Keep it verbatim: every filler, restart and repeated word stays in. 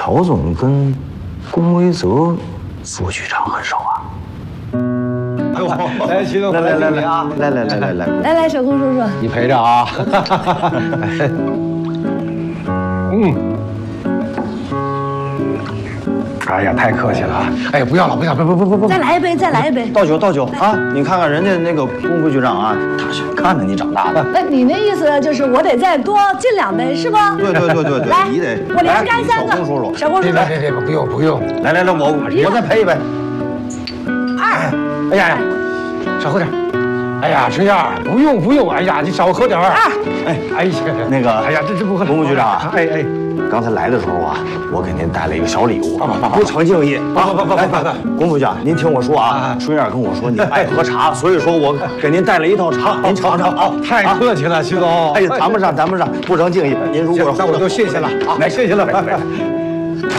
朝总跟龚维泽副局长很熟啊。 哎呦，来，徐总， 来来来来啊，来来来来来， 来来，小龚叔叔， 你陪着啊。嗯。 哎呀，太客气了啊！哎呀，不要了，不要，不不不不不， 再来一杯，再来一杯， 倒酒倒酒啊！你看看人家那个龚副局长啊，他是看着你长大的。 那你那意思就是我得再多敬两杯是不？ 对对对对对， 来， 你得我连干三个。 小龚叔叔， 小龚叔叔， 别别别别，不用不用， 来来来，我我再陪一杯。 二， 哎呀呀，少喝点。哎呀，春燕，不用不用，哎呀，你少喝点。二，哎哎呀， 那个， 哎呀，这这不喝。 龚副局长， 哎哎。 刚才来的时候啊，我给您带了一个小礼物， 不不成敬意。 不不不不不， 龚副局长，您听我说啊，春燕跟我说你爱喝茶，所以说我给您带了一套茶，您尝尝啊。 太客气了，徐总。 哎呀，谈不上谈不上，不成敬意。您如果那我就谢谢了，来谢谢了。